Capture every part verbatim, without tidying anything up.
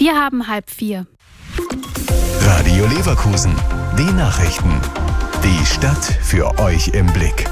Wir haben halb vier. Radio Leverkusen, die Nachrichten. Die Stadt für euch im Blick.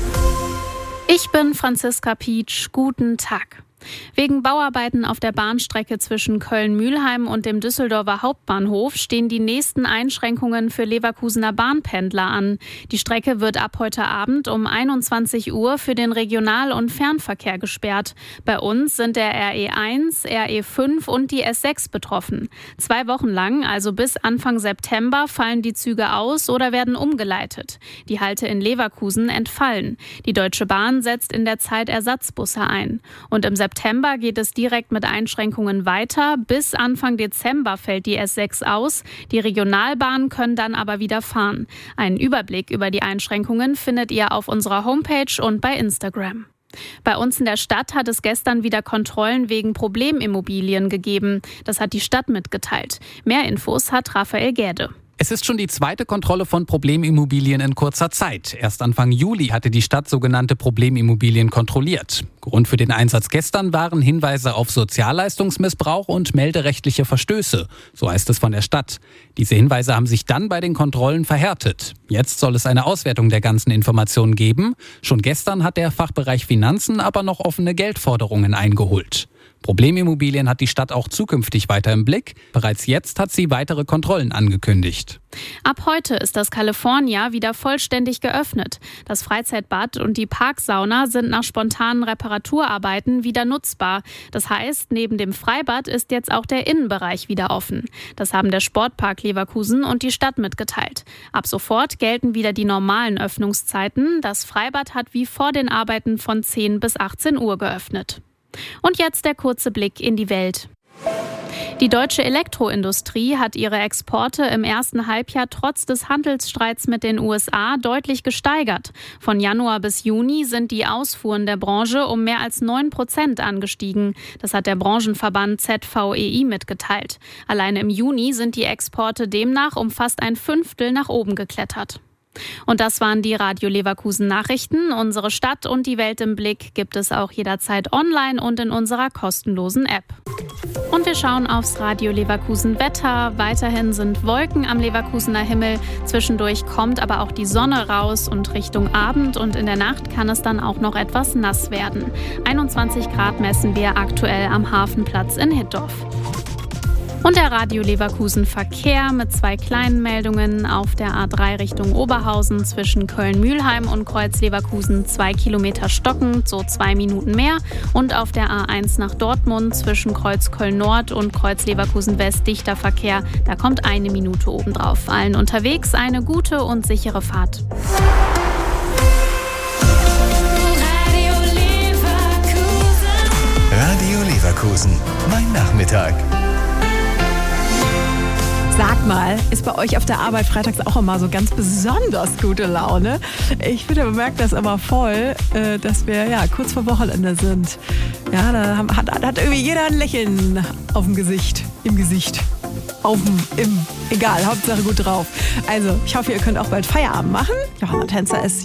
Ich bin Franziska Pietsch. Guten Tag. Wegen Bauarbeiten auf der Bahnstrecke zwischen Köln-Mülheim und dem Düsseldorfer Hauptbahnhof stehen die nächsten Einschränkungen für Leverkusener Bahnpendler an. Die Strecke wird ab heute Abend um einundzwanzig Uhr für den Regional- und Fernverkehr gesperrt. Bei uns sind der R E eins, R E fünf und die S sechs betroffen. Zwei Wochen lang, also bis Anfang September, fallen die Züge aus oder werden umgeleitet. Die Halte in Leverkusen entfallen. Die Deutsche Bahn setzt in der Zeit Ersatzbusse ein. Und im September September geht es direkt mit Einschränkungen weiter. Bis Anfang Dezember fällt die S sechs aus. Die Regionalbahnen können dann aber wieder fahren. Einen Überblick über die Einschränkungen findet ihr auf unserer Homepage und bei Instagram. Bei uns in der Stadt hat es gestern wieder Kontrollen wegen Problemimmobilien gegeben. Das hat die Stadt mitgeteilt. Mehr Infos hat Raphael Gäde. Es ist schon die zweite Kontrolle von Problemimmobilien in kurzer Zeit. Erst Anfang Juli hatte die Stadt sogenannte Problemimmobilien kontrolliert. Grund für den Einsatz gestern waren Hinweise auf Sozialleistungsmissbrauch und melderechtliche Verstöße, so heißt es von der Stadt. Diese Hinweise haben sich dann bei den Kontrollen verhärtet. Jetzt soll es eine Auswertung der ganzen Informationen geben. Schon gestern hat der Fachbereich Finanzen aber noch offene Geldforderungen eingeholt. Problemimmobilien hat die Stadt auch zukünftig weiter im Blick. Bereits jetzt hat sie weitere Kontrollen angekündigt. Ab heute ist das California wieder vollständig geöffnet. Das Freizeitbad und die Parksauna sind nach spontanen Reparaturarbeiten wieder nutzbar. Das heißt, neben dem Freibad ist jetzt auch der Innenbereich wieder offen. Das haben der Sportpark Leverkusen und die Stadt mitgeteilt. Ab sofort gelten wieder die normalen Öffnungszeiten. Das Freibad hat wie vor den Arbeiten von zehn bis achtzehn Uhr geöffnet. Und jetzt der kurze Blick in die Welt. Die deutsche Elektroindustrie hat ihre Exporte im ersten Halbjahr trotz des Handelsstreits mit den U S A deutlich gesteigert. Von Januar bis Juni sind die Ausfuhren der Branche um mehr als neun Prozent angestiegen. Das hat der Branchenverband Z V E I mitgeteilt. Alleine im Juni sind die Exporte demnach um fast ein Fünftel nach oben geklettert. Und das waren die Radio Leverkusen Nachrichten. Unsere Stadt und die Welt im Blick gibt es auch jederzeit online und in unserer kostenlosen App. Und wir schauen aufs Radio Leverkusen Wetter. Weiterhin sind Wolken am Leverkusener Himmel. Zwischendurch kommt aber auch die Sonne raus und Richtung Abend und in der Nacht kann es dann auch noch etwas nass werden. einundzwanzig Grad messen wir aktuell am Hafenplatz in Hittorf. Und der Radio Leverkusen Verkehr mit zwei kleinen Meldungen auf der A drei Richtung Oberhausen zwischen Köln-Mülheim und Kreuz Leverkusen zwei Kilometer stockend, so zwei Minuten mehr. Und auf der A eins nach Dortmund zwischen Kreuz Köln-Nord und Kreuz Leverkusen West dichter Verkehr. Da kommt eine Minute obendrauf. Allen unterwegs eine gute und sichere Fahrt. Radio Leverkusen. Radio Leverkusen. Mein Nachmittag. Sag mal, ist bei euch auf der Arbeit freitags auch immer so ganz besonders gute Laune? Ich finde, man merkt das immer voll, dass wir ja kurz vor Wochenende sind. Ja, da hat, hat irgendwie jeder ein Lächeln auf dem Gesicht, im Gesicht, auf dem, im, egal, Hauptsache gut drauf. Also, ich hoffe, ihr könnt auch bald Feierabend machen. Johanna Tänzer ist